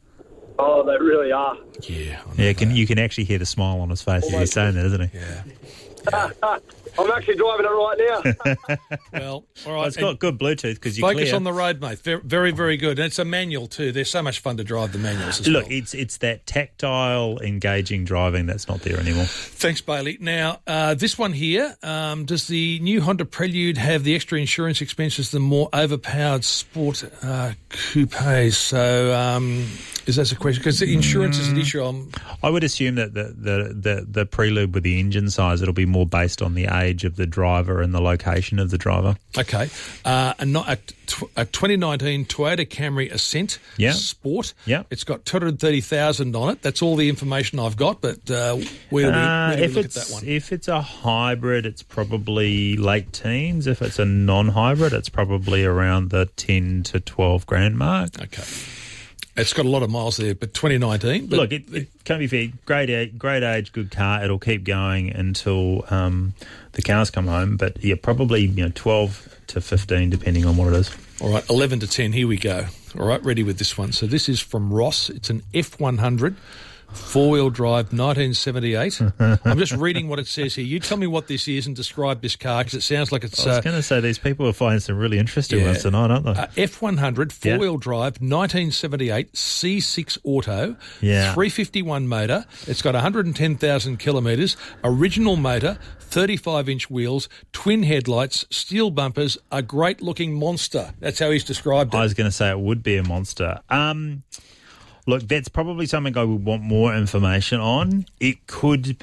Oh, they really are. Yeah. Yeah, can, you can actually hear the smile on his face as he's saying that, isn't he? Yeah. I'm actually driving it right now. Well, all right. Well, it's got and good Bluetooth because you focus clear. on the road, mate. Very, very, very good. And it's a manual too. They're so much fun to drive, the manuals as Look, well. it's it's that tactile, engaging driving that's not there anymore. Thanks, Bailey. Now, uh, this one here, um, does the new Honda Prelude have the extra insurance expenses than more overpowered sport uh, coupes? So um, is that a question? Because the insurance is an issue. I'm, I would assume that the, the, the, the Prelude with the engine size, it'll be more based on the age of the driver and the location of the driver. Okay. Uh, a, not, a, tw- a twenty nineteen Toyota Camry Ascent Yeah. Sport. Yeah. It's got two hundred thirty thousand on it. That's all the information I've got, but uh, where do we, Uh, where do we if look at it's that one? if it's a hybrid, it's probably late teens. If it's a non-hybrid, it's probably around the ten to twelve grand mark. Okay. It's got a lot of miles there, but twenty nineteen. But Look, it, it can't be fair. Great age, great age, good car. It'll keep going until um, the cars come home. But yeah, probably you know twelve to fifteen, depending on what it is. All right, eleven to ten, here we go. All right, ready with this one. So this is from Ross. It's an F one hundred four-wheel drive nineteen seventy-eight. I'm just reading what it says here. You tell me what this is and describe this car, because it sounds like it's... I was uh, going to say these people are finding some really interesting yeah. ones tonight, aren't they? Uh, F one hundred four-wheel drive nineteen seventy-eight C six Auto, Yeah. three fifty-one motor. It's got one hundred ten thousand kilometres, original motor, thirty-five inch wheels, twin headlights, steel bumpers, a great-looking monster. That's how he's described it. I was going to say it would be a monster. Um, look, that's probably something I would want more information on. It could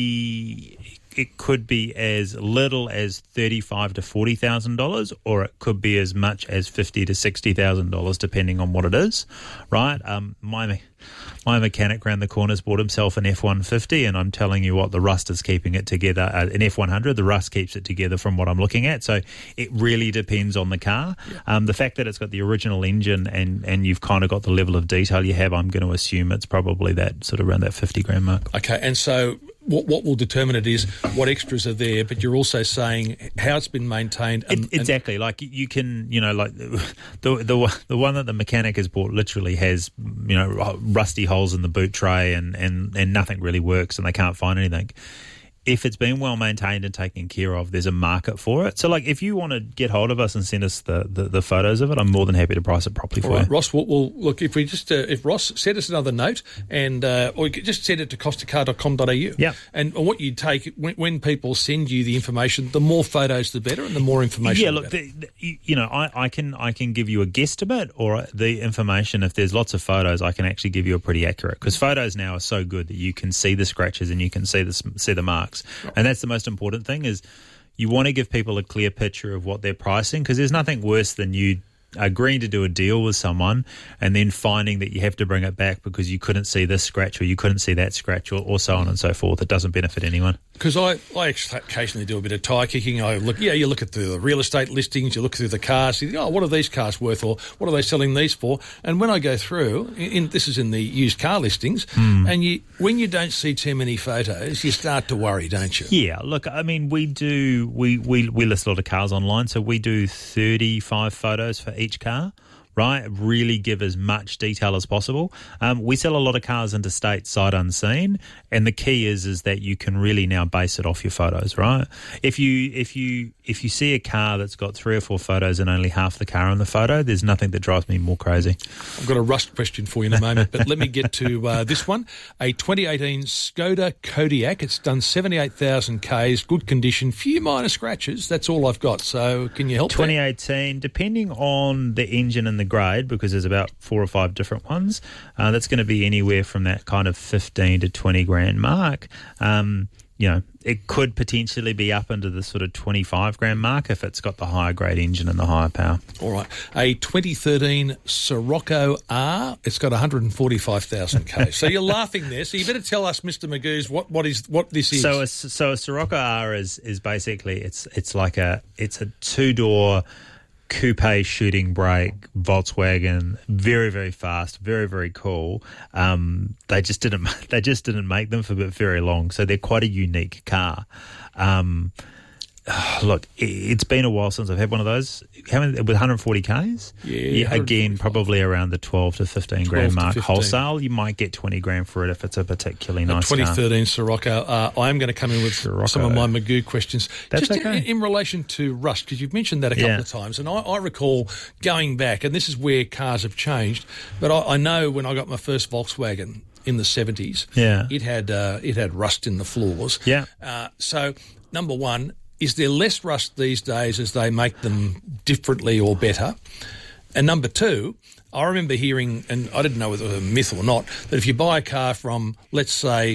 be, it could be as little as thirty-five to forty thousand dollars, or it could be as much as fifty to sixty thousand dollars, depending on what it is. Right? Um, my me- my mechanic round the corner's bought himself an F one fifty, and I'm telling you what, the rust is keeping it together. Uh, an F one hundred, the rust keeps it together from what I'm looking at. So it really depends on the car. Yeah. Um, the fact that it's got the original engine and, and you've kind of got the level of detail you have, I'm going to assume it's probably that sort of around that fifty grand mark. Okay, and so what, what will determine it is what extras are there, but you're also saying how it's been maintained. And, it, exactly. And like you can, you know, like the, the the one that the mechanic has bought literally has, you know, rusty holes in the boot tray and, and, and nothing really works and they can't find anything. If it's been well maintained and taken care of, there's a market for it. So, like, if you want to get hold of us and send us the, the, the photos of it, I'm more than happy to price it properly for All right, you. Ross, we'll, we'll look, if we just, uh, if Ross send us another note and, uh, or you could just send it to costa car dot com dot a u. Yeah. And what you take, when, when people send you the information, the more photos, the better, and the more information, Yeah, the look, better. the, the, you know, I, I can I can give you a guesstimate or the information. If there's lots of photos, I can actually give you a pretty accurate, because photos now are so good that you can see the scratches and you can see the see the marks, and that's the most important thing. Is you want to give people a clear picture of what they're pricing, because there's nothing worse than you agreeing to do a deal with someone and then finding that you have to bring it back because you couldn't see this scratch or you couldn't see that scratch, or, or so on and so forth. It doesn't benefit anyone. Because I, I occasionally do a bit of tyre kicking. I look, yeah, you look at the real estate listings, you look through the cars, you think, oh, what are these cars worth, or what are they selling these for? And when I go through, in, in, this is in the used car listings, Mm. and you, when you don't see too many photos, you start to worry, don't you? Yeah, look, I mean, we do, we, we, we list a lot of cars online, so we do thirty-five photos for each car, right? Really give as much detail as possible. Um, we sell a lot of cars interstate, sight unseen, and the key is is that you can really now base it off your photos, right? If you if you if you see a car that's got three or four photos and only half the car in the photo, there's nothing that drives me more crazy. I've got a rust question for you in a moment, but let me get to uh, this one. A twenty eighteen Skoda Kodiaq. It's done seventy-eight thousand kays, good condition, few minor scratches. That's all I've got. So can you help? twenty eighteen, depending on the engine and the grade, because there's about four or five different ones, uh, that's going to be anywhere from that kind of fifteen to twenty grand mark. Um, you know, it could potentially be up into the sort of twenty-five grand mark if it's got the higher grade engine and the higher power. All right. A twenty thirteen Sirocco R, it's got one hundred forty-five thousand k. So you're laughing there, so you better tell us, Mister Magoo's, what, what is what this is. So a, so a Sirocco R is, is basically, it's it's like a, it's a two-door coupe shooting brake Volkswagen, very very fast, very very cool. Um, they just didn't they just didn't make them for very long, so they're quite a unique car. Um, look, it's been a while since I've had one of those. How many, with one hundred forty Ks? Yeah, yeah again, probably around the twelve to fifteen grand mark fifteen. Wholesale. You might get twenty grand for it if it's a particularly nice twenty thirteen car. Sirocco. Uh, I am going to come in with Sirocco. some of my Magoo questions. That's Just okay. in, in relation to rust, because you've mentioned that a couple Yeah. of times, and I, I recall going back, and this is where cars have changed, but I, I know when I got my first Volkswagen in the seventies, Yeah. it had uh, it had rust in the floors. Yeah. Uh, so, number one, is there less rust these days as they make them differently or better? And number two, I remember hearing, and I didn't know whether it was a myth or not, that if you buy a car from, let's say,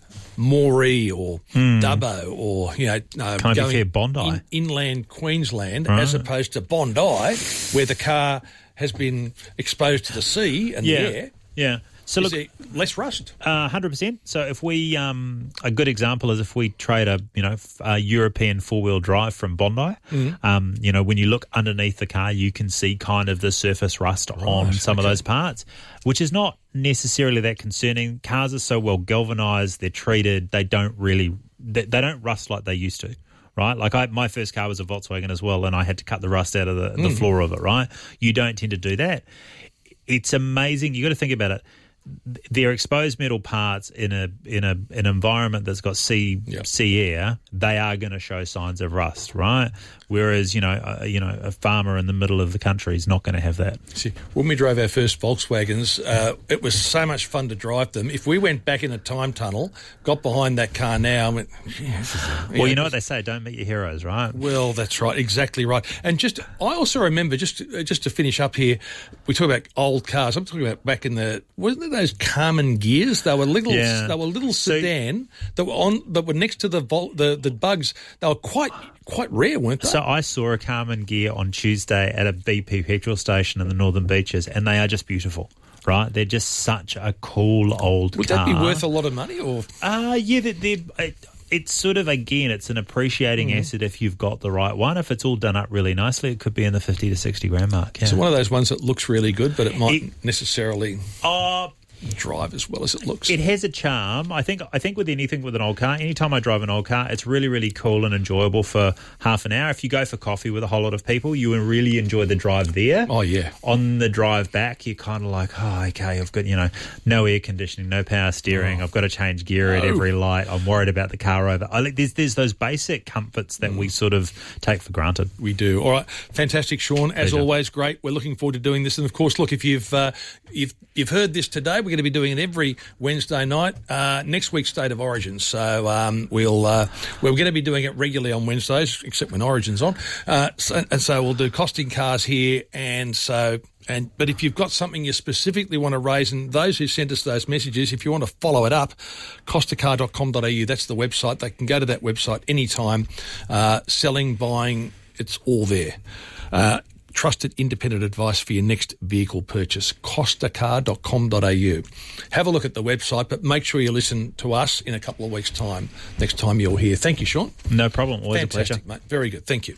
Moree or Hmm. Dubbo or, you know, uh, Can't be going fair, Bondi. in, inland Queensland Right. as opposed to Bondi, where the car has been exposed to the sea and Yeah. the air, Yeah. So is look, there less rust? Uh, one hundred percent. So if we, um, a good example is if we trade a, you know, f- a European four-wheel drive from Bondi, Mhm. um, you know, when you look underneath the car, you can see kind of the surface rust on some of those parts, which is not necessarily that concerning. Cars are so well galvanised, they're treated, they don't really, they, they don't rust like they used to. Right, like I, my first car was a Volkswagen as well, and I had to cut the rust out of the, the Mm. floor of it. Right, you don't tend to do that. It's amazing. You got to think about it. They're exposed metal parts in a in a an environment that's got sea sea air. They are going to show signs of rust, right? Whereas you know uh, you know a farmer in the middle of the country is not going to have that. See, when we drove our first Volkswagens, uh, it was so much fun to drive them. If we went back in a time tunnel, got behind that car now, and went, "Yeah, this is a-" Well, you know what they say: don't meet your heroes, right? Well, that's right, exactly right. And just, I also remember, just to, just to finish up here, we talk about old cars. I'm talking about back in the, wasn't there those Carmen Gears? They were little, Yeah. they were little sedan that were on, that were next to the Vol, the the Bugs. They were quite quite rare, weren't they? So I saw a Carmen Gear on Tuesday at a B P petrol station in the Northern Beaches, and they are just beautiful. Right, they're just such a cool old Would car. that be worth a lot of money, or? Uh, yeah, they're, they're, it, it's sort of, again, it's an appreciating Mhm. asset if you've got the right one. If it's all done up really nicely, it could be in the fifty to sixty grand mark. Yeah. So one of those ones that looks really good, but it might necessarily uh, drive as well as it looks. It has a charm. I think I think with anything with an old car, anytime I drive an old car, it's really, really cool and enjoyable for half an hour. If you go for coffee with a whole lot of people, you will really enjoy the drive there. Oh, yeah. On the drive back, you're kind of like, oh, okay, I've got, you know, no air conditioning, no power steering. Oh. I've got to change gear at No. every light. I'm worried about the car over. I like there's, there's those basic comforts that we sort of take for granted. We do. All right. Fantastic, Sean. As Pleasure. always, great. We're looking forward to doing this. And, of course, look, if you've uh, you've, you've heard this today, we're going to be doing it every Wednesday night. Uh, next week's State of Origin. So um, we'll, uh, we're going to be doing it regularly on Wednesdays, except when Origin's on. Uh, so, and so we'll do costing cars here. And so... And, but if you've got something you specifically want to raise, and those who sent us those messages, if you want to follow it up, costa car dot com dot a u, that's the website. They can go to that website anytime. Uh, selling, buying, it's all there. Uh, trusted independent advice for your next vehicle purchase, costa car dot com dot a u. Have a look at the website, but make sure you listen to us in a couple of weeks' time, next time you're here. Thank you, Sean. No problem. Always Fantastic, a pleasure. mate. Very good. Thank you.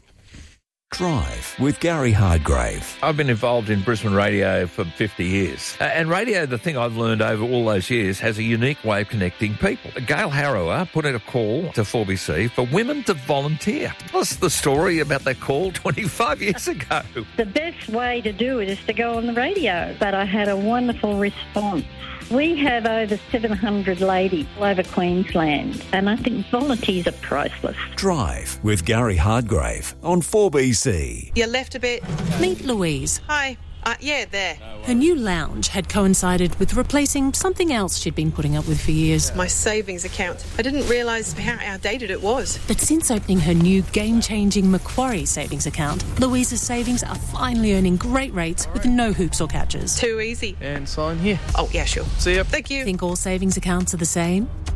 Drive with Gary Hardgrave. I've been involved in Brisbane radio for fifty years. Uh, and radio, the thing I've learned over all those years, has a unique way of connecting people. Gail Harrower put out a call to four B C for women to volunteer. What's the story about that call twenty-five years ago? The best way to do it is to go on the radio. But I had a wonderful response. We have over seven hundred ladies all over Queensland, and I think volunteers are priceless. Drive with Gary Hardgrave on four B C. You left a bit. Meet Louise. Hi. Uh, yeah, there. Her new lounge had coincided with replacing something else she'd been putting up with for years. My savings account. I didn't realise how outdated it was. But since opening her new game-changing Macquarie savings account, Louise's savings are finally earning great rates with no hoops or catches. Too easy. And sign here. Oh, yeah, sure. See ya. Thank you. Think all savings accounts are the same?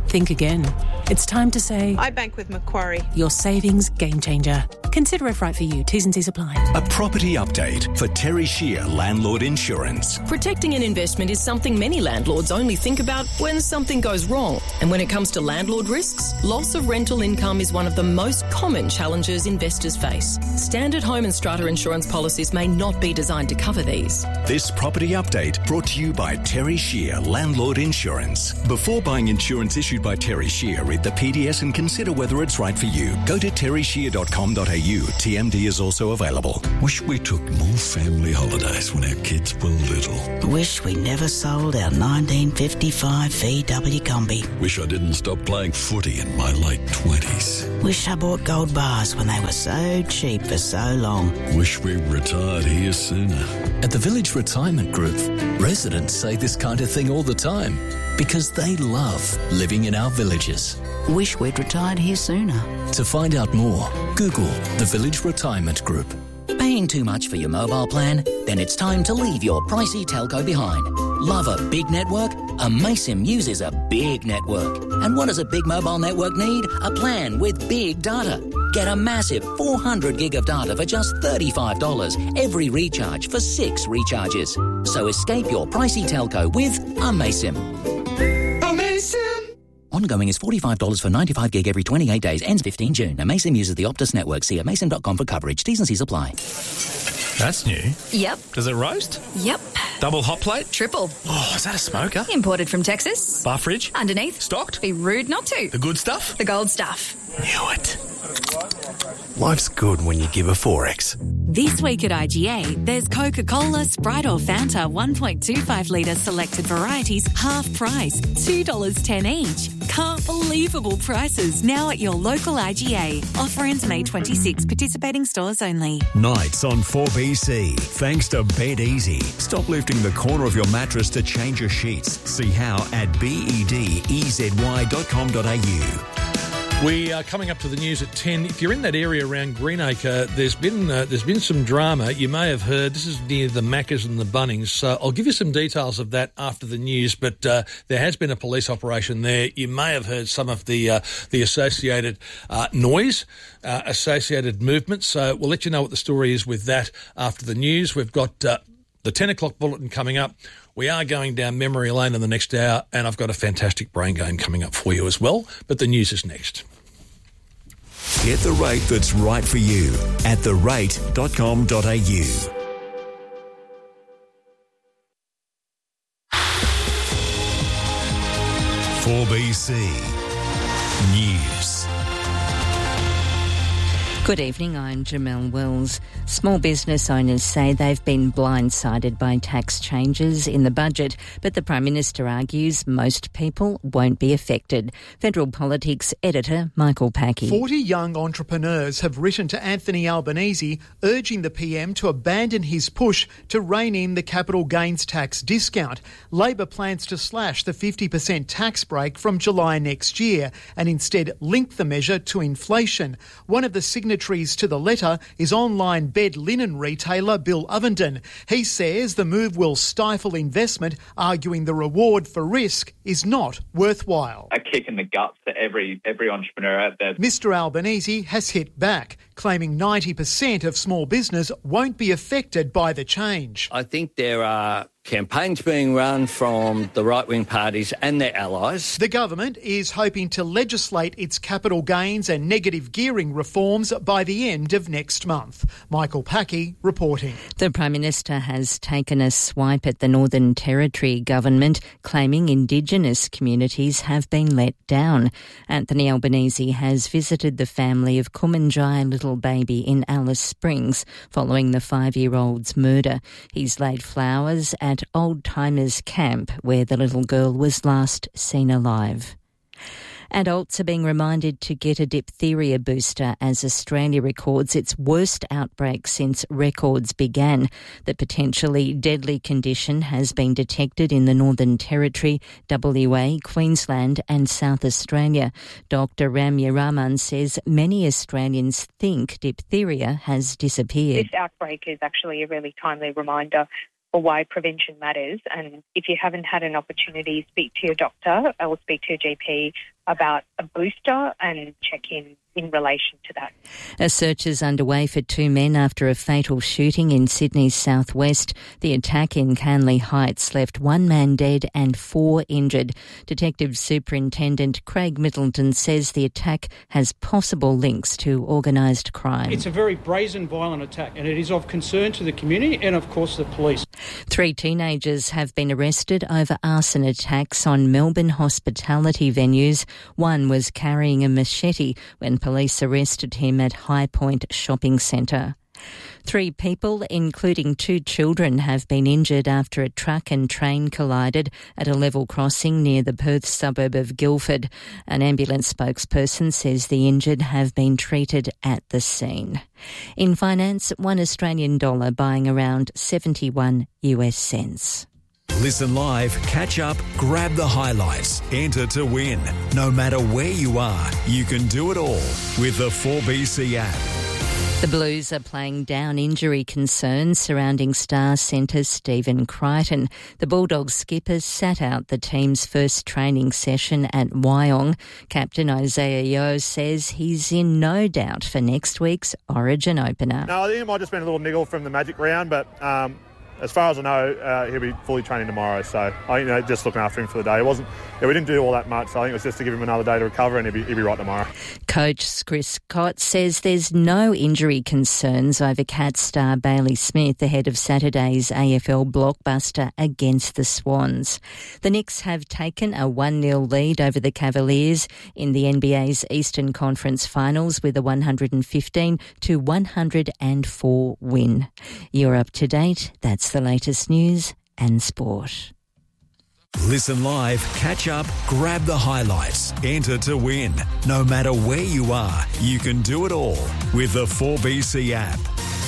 Think again. It's time to say... I bank with Macquarie. Your savings game changer. Consider if right for you. T's and C's apply. A property update for Terry Shear Landlord Insurance. Protecting an investment is something many landlords only think about when something goes wrong. And when it comes to landlord risks, loss of rental income is one of the most common challenges investors face. Standard home and strata insurance policies may not be designed to cover these. This property update brought to you by Terry Shear Landlord Insurance. Before buying insurance issued by Terry Shear, read the P D S and consider whether it's right for you. Go to terry shear dot com dot a u. T M D is also available. Wish we took more family holidays when our kids were little. Wish we never sold our nineteen fifty-five V W Combi. Wish I didn't stop playing footy in my late twenties. Wish I bought gold bars when they were so cheap for so long. Wish we retired here sooner. At the Village Retirement Group, residents say this kind of thing all the time because they love living in our villages. Wish we'd retired here sooner. To find out more, Google the Village Retirement Group. Paying too much for your mobile plan? Then it's time to leave your pricey telco behind. Love a big network? Amaysim uses a big network. And what does a big mobile network need? A plan with big data. Get a massive four hundred gig of data for just thirty-five dollars every recharge for six recharges. So escape your pricey telco with Amaysim. Amaysim! Ongoing is forty-five dollars for ninety-five gig every twenty-eight days. Ends fifteenth of June. Amaysim uses the Optus network. See amaysim dot com for coverage. T's and C's apply. That's new. Yep. Does it roast? Yep. Double hot plate? Triple. Oh, is that a smoker? Imported from Texas. Bar fridge? Underneath. Stocked? Be rude not to. The good stuff? The gold stuff. Knew it. Life's good when you give a Forex. This week at I G A, there's Coca-Cola, Sprite or Fanta one point two five litre selected varieties half price, two dollars ten each. Can't believable prices now at your local I G A. Offer ends May twenty-sixth. Participating stores only. Nights on four B C. Thanks to Bed Easy. Stop lifting the corner of your mattress to change your sheets. See how at bedezy dot com dot a u. We are coming up to the news at ten. If you're in that area around Greenacre, there's been uh, there's been some drama. You may have heard, this is near the Maccas and the Bunnings. So I'll give you some details of that after the news, but uh, there has been a police operation there. You may have heard some of the uh, the associated uh, noise, uh, associated movements. So we'll let you know what the story is with that after the news. We've got uh, the ten o'clock bulletin coming up. We are going down memory lane in the next hour, and I've got a fantastic brain game coming up for you as well. But the news is next. Get the rate that's right for you at the rate dot com dot a u. four B C News. Good evening, I'm Jamelle Wells. Small business owners say they've been blindsided by tax changes in the budget, but the Prime Minister argues most people won't be affected. Federal Politics editor Michael Packey. forty young entrepreneurs have written to Anthony Albanese urging the P M to abandon his push to rein in the capital gains tax discount. Labor plans to slash the fifty percent tax break from July next year and instead link the measure to inflation. One of the signatories to the letter is online bed linen retailer Bill Ovenden. He says the move will stifle investment, arguing the reward for risk is not worthwhile. A kick in the guts to every every entrepreneur out there. Mister Albanese has hit back, claiming ninety percent of small business won't be affected by the change. I think there are campaigns being run from the right-wing parties and their allies. The government is hoping to legislate its capital gains and negative gearing reforms by the end of next month. Michael Packey reporting. The Prime Minister has taken a swipe at the Northern Territory government, claiming Indigenous communities have been let down. Anthony Albanese has visited the family of Kumanjai little baby in Alice Springs following the five-year-old's murder. He's laid flowers at Old Timers Camp, where the little girl was last seen alive. Adults are being reminded to get a diphtheria booster as Australia records its worst outbreak since records began. The potentially deadly condition has been detected in the Northern Territory, W A, Queensland and South Australia. Doctor Ramya Raman says many Australians think diphtheria has disappeared. This outbreak is actually a really timely reminder for why prevention matters, and if you haven't had an opportunity, speak to your doctor or speak to your G P about a booster and check in in relation to that. A search is underway for two men after a fatal shooting in Sydney's southwest. The attack in Canley Heights left one man dead and four injured. Detective Superintendent Craig Middleton says the attack has possible links to organised crime. It's a very brazen, violent attack, and it is of concern to the community and, of course, the police. Three teenagers have been arrested over arson attacks on Melbourne hospitality venues. One was carrying a machete when police arrested him at High Point Shopping Centre. Three people, including two children, have been injured after a truck and train collided at a level crossing near the Perth suburb of Guildford. An ambulance spokesperson says the injured have been treated at the scene. In finance, one Australian dollar buying around seventy-one US cents. Listen live, catch up, grab the highlights, enter to win. No matter where you are, you can do it all with the four B C app. The Blues are playing down injury concerns surrounding star centre Stephen Crichton. The Bulldogs skipper sat out the team's first training session at Wyong. Captain Isaiah Yeo says he's in no doubt for next week's Origin opener. No, I think it might have just been a little niggle from the Magic round, but um, as far as I know, uh, he'll be fully training tomorrow. So I, you know, just looking after him for the day. It wasn't. Yeah, we didn't do all that much. So I think it was just to give him another day to recover, and he'll be, he'll be right tomorrow. Coach Chris Scott says there's no injury concerns over Cats star Bailey Smith ahead of Saturday's A F L blockbuster against the Swans. The Knicks have taken a one nil lead over the Cavaliers in the N B A's Eastern Conference Finals with a one fifteen to one oh four win. You're up to date. That's the latest news and sport. Listen live, catch up, grab the highlights, enter to win. No matter where you are, you can do it all with the four B C app.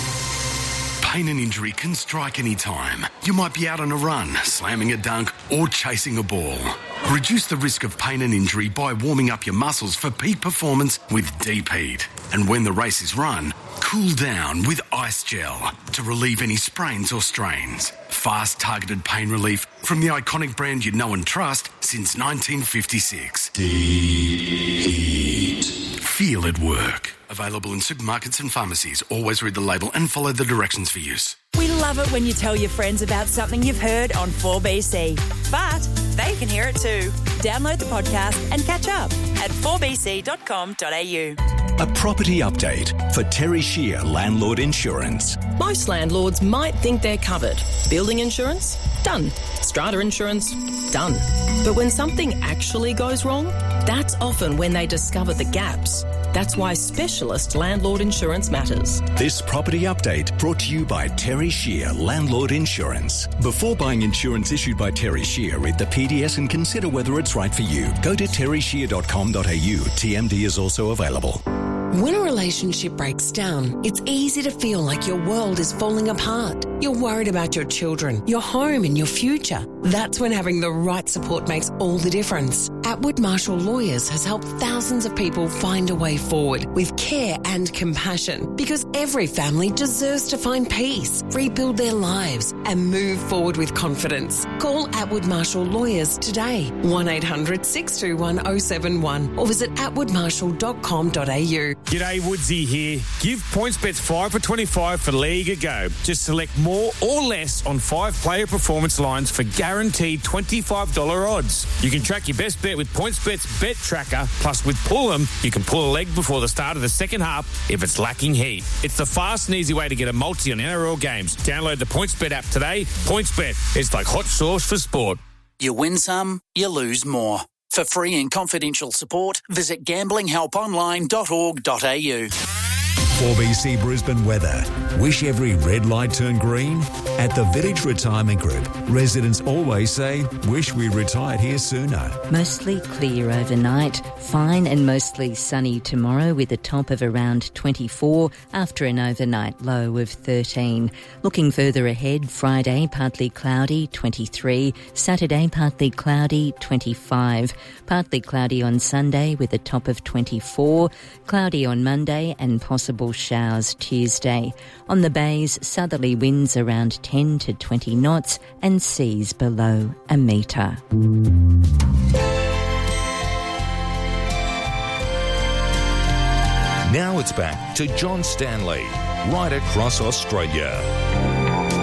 Pain and injury can strike any time. You might be out on a run, slamming a dunk, or chasing a ball. Reduce the risk of pain and injury by warming up your muscles for peak performance with Deep Heat. And when the race is run, cool down with Ice Gel to relieve any sprains or strains. Fast, targeted pain relief from the iconic brand you know and trust since nineteen fifty-six. Deep Heat. Feel it work. Available in supermarkets and pharmacies. Always read the label and follow the directions for use. We love it when you tell your friends about something you've heard on four B C. But they can hear it too. Download the podcast and catch up at four b c dot com dot a u. A property update for Terry Shear Landlord Insurance. Most landlords might think they're covered. Building insurance? Done. Strata insurance? Done. But when something actually goes wrong, that's often when they discover the gaps. That's why specialist landlord insurance matters. This property update brought to you by Terry Shear Landlord Insurance. Before buying insurance issued by Terry Shear, read the P D S and consider whether it's right for you. Go to terry shear dot com dot a u. T M D is also available. When a relationship breaks down, it's easy to feel like your world is falling apart. You're worried about your children, your home and your future. That's when having the right support makes all the difference. Atwood Marshall Lawyers has helped thousands of people find a way forward with care and compassion, because every family deserves to find peace, rebuild their lives and move forward with confidence. Call Atwood Marshall Lawyers today, one eight hundred six two one oh seven one, or visit atwood marshall dot com dot a u. G'day, Woodsy here. Give PointsBets five for twenty-five for League a go. Just select more or less on five player performance lines for guaranteed twenty-five dollars odds. You can track your best bet with PointsBet's Bet Tracker, plus with Pull'em, you can pull a leg before the start of the second half if it's lacking heat. It's the fast and easy way to get a multi on N R L games. Download the PointsBet app today. PointsBet, it's like hot sauce for sport. You win some, you lose more. For free and confidential support, visit gambling help online dot org dot a u. four B C Brisbane weather. Wish every red light turned green? At the Village Retirement Group, residents always say, wish we retired here sooner. Mostly clear overnight, fine and mostly sunny tomorrow with a top of around twenty-four after an overnight low of thirteen. Looking further ahead, Friday partly cloudy, twenty-three, Saturday partly cloudy, twenty-five, partly cloudy on Sunday with a top of twenty-four, cloudy on Monday and possible showers Tuesday. On the bays, southerly winds around ten to twenty knots and seas below a metre. Now it's back to John Stanley, right across Australia.